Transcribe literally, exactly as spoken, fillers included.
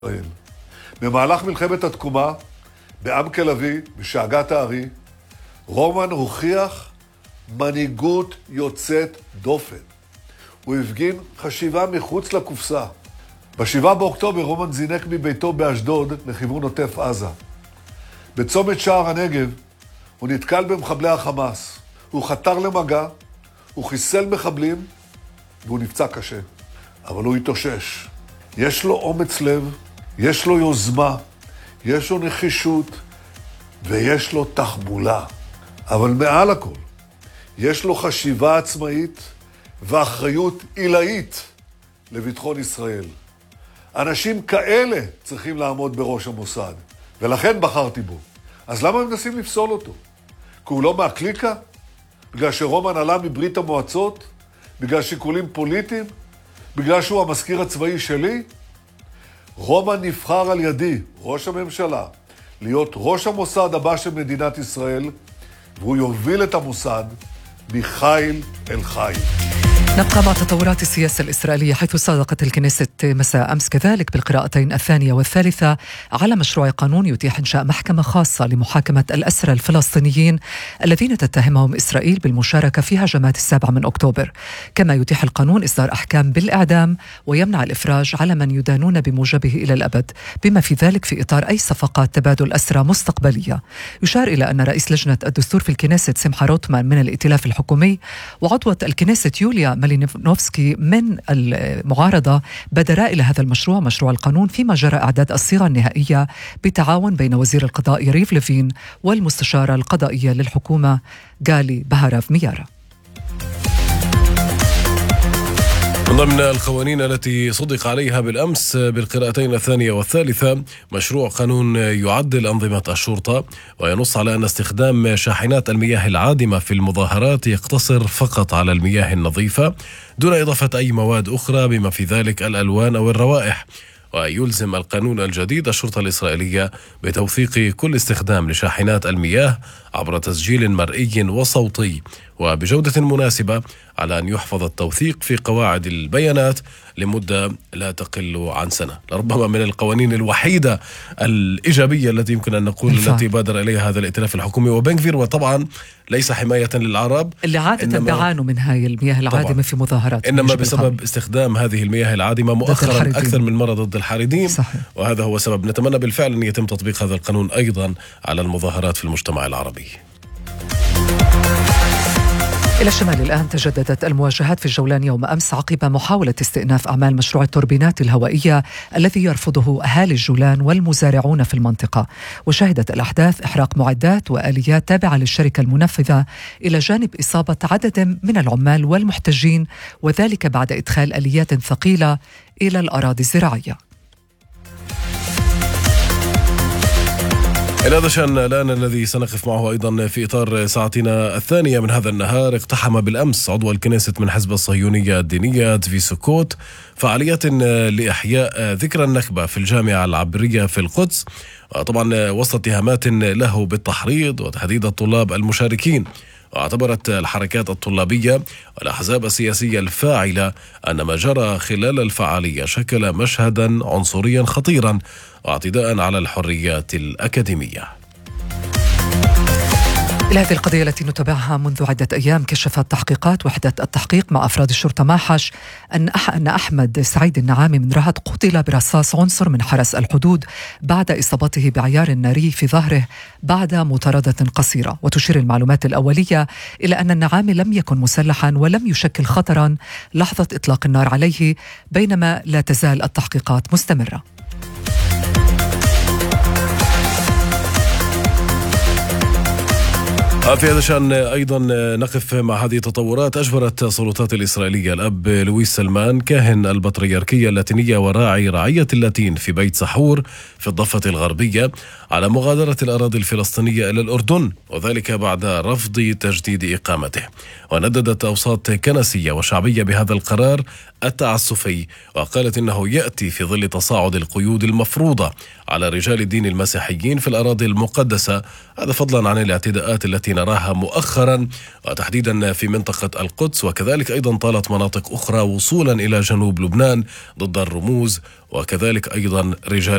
במהלך מלחמת התקומה, בעמק הלוי, בשאגת הארי, רומן הוכיח מנהיגות יוצאת דופן. הוא הפגין חשיבה מחוץ לקופסה. בשבעה באוקטובר רומן זינק מביתו באשדוד לכיוון עוטף עזה. בצומת שער הנגב הוא נתקל במחבלי החמאס. הוא חתר למגע, הוא חיסל מחבלים והוא נפצע קשה. אבל הוא התאושש. יש לו אומץ לב, יש לו יוזמה, יש לו נחישות ויש לו תחבולה. אבל מעל הכל, יש לו חשיבה עצמאית ואחריות עילאית לביטחון ישראל. אנשים כאלה צריכים לעמוד בראש המוסד, ולכן בחרתי בו. אז למה הם מנסים לפסול אותו? כי הוא לא מהקליקה? בגלל שרומן עלה מברית המועצות? בגלל שיקולים פוליטיים? בגלל שהוא המזכיר הצבאי שלי? רומן נבחר על ידי, ראש הממשלה, להיות ראש המוסד הבא של מדינת ישראל, והוא יוביל את המוסד מחיל אל חיל. نبقى مع تطورات السياسة الإسرائيلية، حيث صادقت الكنيسة مساء أمس كذلك بالقراءتين الثانية والثالثة على مشروع قانون يتيح إنشاء محكمة خاصة لمحاكمة الأسرى الفلسطينيين الذين تتهمهم إسرائيل بالمشاركة في هجمات السابع من أكتوبر. كما يتيح القانون إصدار أحكام بالإعدام ويمنع الإفراج على من يدانون بموجبه إلى الأبد، بما في ذلك في إطار أي صفقات تبادل أسرى مستقبلية. يشار إلى أن رئيس لجنة الدستور في الكنيسة سمحة روتمان من الائتلاف الحكومي وعضوة الكنيسة يوليا مالينوفسكي من المعارضة بدرا إلى هذا المشروع مشروع القانون، فيما جرى إعداد الصيغة النهائية بتعاون بين وزير القضاء يريف ليفين والمستشارة القضائية للحكومة غالي بهاراف ميارا. من ضمن القوانين التي صدق عليها بالأمس بالقراءتين الثانية والثالثة مشروع قانون يعدل أنظمة الشرطة وينص على أن استخدام شاحنات المياه العادمة في المظاهرات يقتصر فقط على المياه النظيفة دون إضافة أي مواد أخرى بما في ذلك الألوان أو الروائح. ويلزم القانون الجديد الشرطة الإسرائيلية بتوثيق كل استخدام لشاحنات المياه عبر تسجيل مرئي وصوتي وبجودة مناسبة، على أن يحفظ التوثيق في قواعد البيانات لمدة لا تقل عن سنة. لربما من القوانين الوحيدة الإيجابية التي يمكن أن نقول الفعل. التي بادر إليها هذا الائتلاف الحكومي وبن غفير، وطبعا ليس حماية للعرب اللي عادة بيعانوا من هاي المياه العادمة في مظاهرات، إنما بسبب الحرب. استخدام هذه المياه العادمة مؤخرا أكثر من مرة ضد الحاردين. صحيح. وهذا هو سبب. نتمنى بالفعل أن يتم تطبيق هذا القانون أيضا على المظاهرات في المجتمع العربي. إلى الشمال الآن، تجددت المواجهات في الجولان يوم أمس عقب محاولة استئناف أعمال مشروع التوربينات الهوائية الذي يرفضه أهالي الجولان والمزارعون في المنطقة. وشهدت الأحداث إحراق معدات وآليات تابعة للشركة المنفذة إلى جانب إصابة عدد من العمال والمحتجين، وذلك بعد إدخال آليات ثقيلة إلى الأراضي الزراعية. إلى هذا الشأن الآن الذي سنقف معه أيضا في إطار ساعتنا الثانية من هذا النهار، اقتحم بالأمس عضو الكنيسة من حزب الصهيونية الدينية تفي سكوت فعاليات لإحياء ذكرى النكبة في الجامعة العبرية في القدس، طبعا وسط اتهامات له بالتحريض وتهديد الطلاب المشاركين. واعتبرت الحركات الطلابية والأحزاب السياسية الفاعلة أن ما جرى خلال الفعالية شكل مشهدا عنصريا خطيرا واعتداء على الحريات الأكاديمية. إلى هذه القضية التي نتابعها منذ عدة أيام، كشفت تحقيقات وحدة التحقيق مع أفراد الشرطة ماحش أن أن أحمد سعيد النعامي من رهط قتل برصاص عنصر من حرس الحدود بعد إصابته بعيار ناري في ظهره بعد مطاردة قصيرة. وتشير المعلومات الأولية إلى أن النعامي لم يكن مسلحا ولم يشكل خطرا لحظة إطلاق النار عليه، بينما لا تزال التحقيقات مستمرة. في هذا الشأن أيضا نقف مع هذه التطورات. أجبرت السلطات الإسرائيلية الأب لويس سلمان كاهن البطريركية اللاتينية وراعي رعية اللاتين في بيت سحور في الضفة الغربية على مغادرة الأراضي الفلسطينية إلى الأردن، وذلك بعد رفض تجديد إقامته. ونددت أوساط كنسية وشعبية بهذا القرار التعسفي، وقالت إنه يأتي في ظل تصاعد القيود المفروضة على رجال الدين المسيحيين في الأراضي المقدسة، هذا فضلا عن الاعتداءات التي نراها مؤخرا وتحديدا في منطقة القدس، وكذلك أيضا طالت مناطق أخرى وصولا إلى جنوب لبنان ضد الرموز، وكذلك أيضا رجال